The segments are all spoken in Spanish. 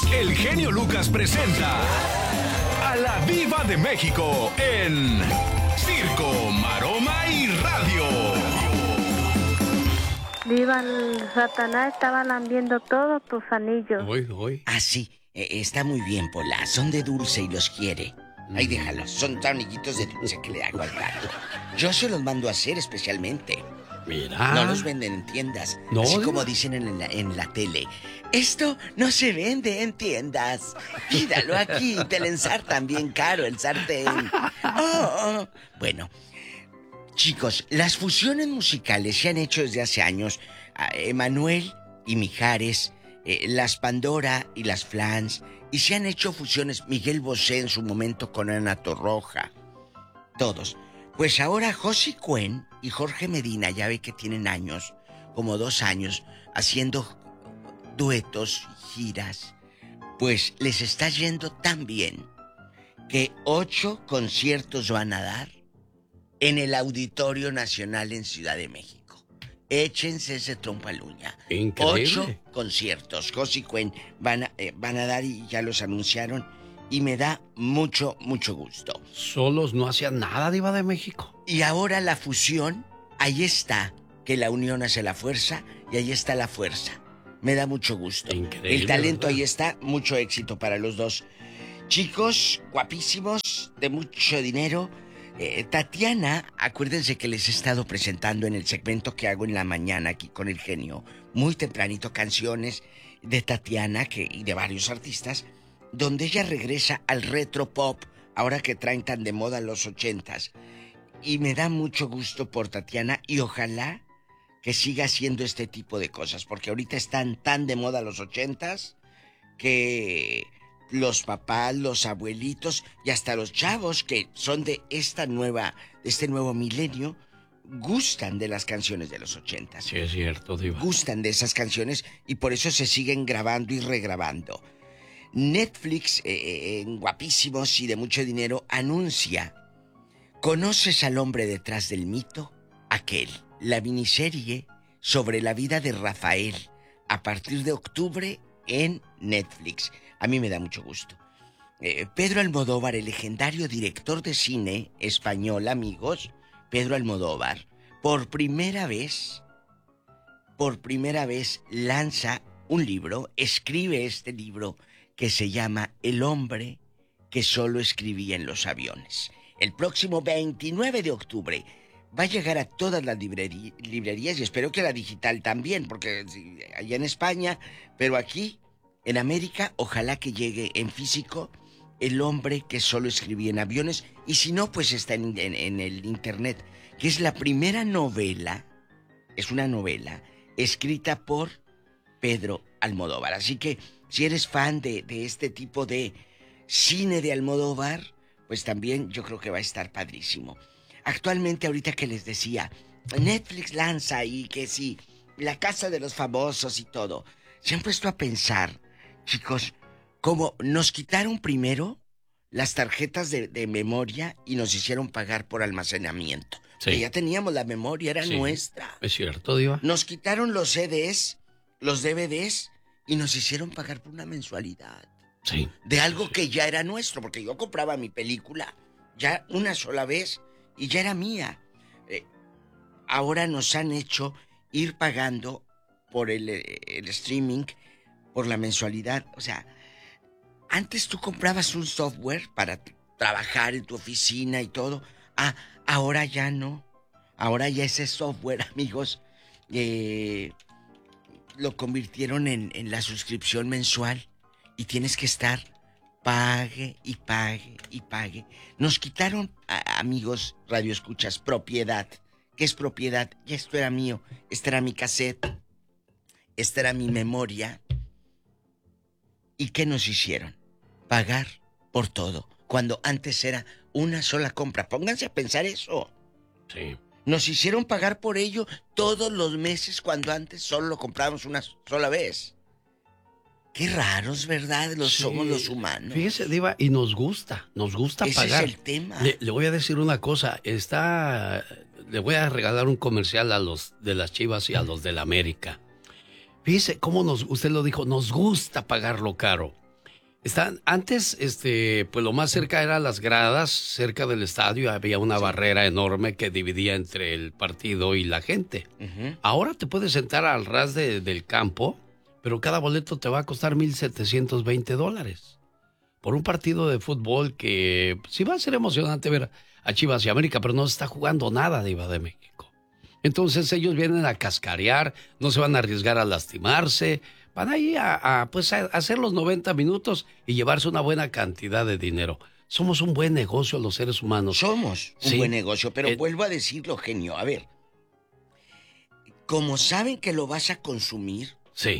el genio Lucas presenta a la Diva de México en Circo, Maroma y Radio. Diva, el Satanás estaba lambiendo todos tus anillos. Hoy. Ah, sí, está muy bien, Pola. Son de dulce y los quiere. Ahí déjalos, son anillitos de dulce que le hago al gato. Yo se los mando a hacer especialmente. Mira. No los venden en tiendas. No, así Diva. como dicen en la tele. Esto no se vende en tiendas. Pídalo aquí, te lo ensartan bien caro el sartén. Oh. Bueno, chicos, las fusiones musicales se han hecho desde hace años. Emanuel y Mijares, las Pandora y las Flans. Y se han hecho fusiones Miguel Bosé en su momento con Ana Torroja. Todos. Pues ahora Josie Cuen y Jorge Medina, ya ve que tienen años, como 2 años, haciendo duetos, giras. Pues les está yendo tan bien que 8 conciertos van a dar en el Auditorio Nacional en Ciudad de México. Échense ese trompo al uña. Increíble. 8 conciertos. Josie Cuen van a dar y ya los anunciaron. Y me da mucho, mucho gusto. Solos no hacían nada, Diva de México. Y ahora la fusión, ahí está, que la unión hace la fuerza y ahí está la fuerza. Me da mucho gusto. Increíble, El talento ¿verdad? ahí está, mucho éxito para los dos. Chicos, guapísimos, de mucho dinero. Tatiana, acuérdense que les he estado presentando en el segmento que hago en la mañana aquí con el genio, muy tempranito, canciones de Tatiana y de varios artistas, donde ella regresa al retro pop, ahora que traen tan de moda los 80s. Y me da mucho gusto por Tatiana y ojalá que siga haciendo este tipo de cosas, porque ahorita están tan de moda los 80s que los papás, los abuelitos y hasta los chavos que son de este nuevo milenio gustan de las canciones de los 80s. Sí, es cierto, Diva. Gustan de esas canciones y por eso se siguen grabando y regrabando. Netflix, en Guapísimos y de mucho dinero, anuncia: ¿conoces al hombre detrás del mito? Aquel, la miniserie sobre la vida de Rafael, a partir de octubre en Netflix. A mí me da mucho gusto. Pedro Almodóvar, el legendario director de cine español, amigos, Pedro Almodóvar, por primera vez lanza un libro, escribe este libro que se llama El hombre que solo escribía en los aviones. El próximo 29 de octubre va a llegar a todas las librerías y espero que la digital también, porque allá en España, pero aquí en América, ojalá que llegue en físico El hombre que solo escribía en aviones, y si no, pues está en el internet, que es la primera novela, es una novela escrita por Pedro Almodóvar. Así que si eres fan de este tipo de cine de Almodóvar, pues también yo creo que va a estar padrísimo. Actualmente, ahorita que les decía, Netflix lanza y que sí, La Casa de los Famosos y todo. ¿Se han puesto a pensar, chicos, cómo nos quitaron primero las tarjetas de memoria y nos hicieron pagar por almacenamiento? Sí. Que ya teníamos la memoria, era nuestra. Es cierto, Diva. Nos quitaron los CDs, los DVDs, y nos hicieron pagar por una mensualidad. Sí. De algo que ya era nuestro, porque yo compraba mi película ya una sola vez y ya era mía. Ahora nos han hecho ir pagando por el streaming, por la mensualidad. O sea, antes tú comprabas un software para trabajar en tu oficina y todo. Ahora ya no. Ahora ya ese software, amigos, lo convirtieron en la suscripción mensual y tienes que estar pague y pague y pague. Nos quitaron, amigos radioescuchas, propiedad. ¿Qué es propiedad? Y esto era mío, esta era mi cassette, esta era mi memoria. ¿Y qué nos hicieron? Pagar por todo, cuando antes era una sola compra. Pónganse a pensar eso. Sí. Nos hicieron pagar por ello todos los meses, cuando antes solo lo comprábamos una sola vez. Qué raros, ¿verdad? Somos los humanos. Fíjese, Diva, y nos gusta pagar. Ese es el tema. Le voy a decir una cosa, le voy a regalar un comercial a los de las Chivas y a los de la América. Fíjese cómo usted lo dijo, nos gusta pagarlo caro. Antes, pues lo más cerca eran las gradas, cerca del estadio había una barrera enorme que dividía entre el partido y la gente. Ahora te puedes sentar al ras del campo, pero cada boleto te va a costar $1,720 por un partido de fútbol que sí va a ser emocionante ver a Chivas y América, pero no se está jugando nada, Diva de México. Entonces ellos vienen a cascarear, no se van a arriesgar a lastimarse. Van ahí a hacer los 90 minutos y llevarse una buena cantidad de dinero. Somos un buen negocio los seres humanos. Somos un buen negocio, pero vuelvo a decirlo, genio. A ver, como saben que lo vas a consumir,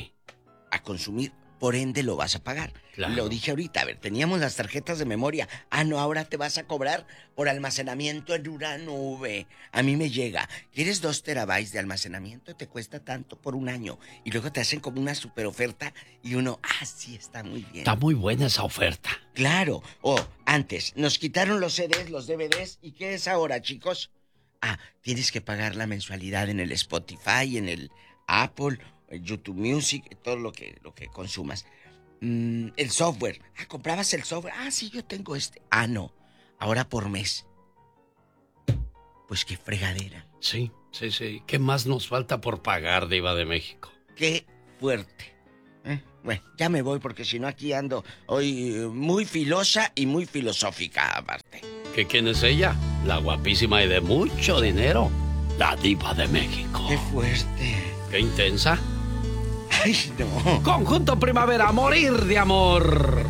por ende lo vas a pagar. Claro. Lo dije ahorita, a ver, teníamos las tarjetas de memoria. No, ahora te vas a cobrar por almacenamiento en una nube. A mí me llega, ¿quieres 2 terabytes de almacenamiento? Te cuesta tanto por un año. Y luego te hacen como una super oferta y uno, sí, está muy bien. Está muy buena esa oferta. Claro. Antes, nos quitaron los CDs, los DVDs. ¿Y qué es ahora, chicos? Tienes que pagar la mensualidad en el Spotify, en el Apple, YouTube Music, todo lo que consumas. El software. ¿Comprabas el software? Sí, yo tengo este. No. Ahora por mes. Pues qué fregadera. Sí. ¿Qué más nos falta por pagar, Diva de México? Qué fuerte. Bueno, ya me voy porque si no aquí ando hoy muy filosa y muy filosófica aparte. ¿Quién es ella? La guapísima y de mucho dinero. La Diva de México. Qué fuerte. Qué intensa. Ay, no. Conjunto Primavera, morir de amor.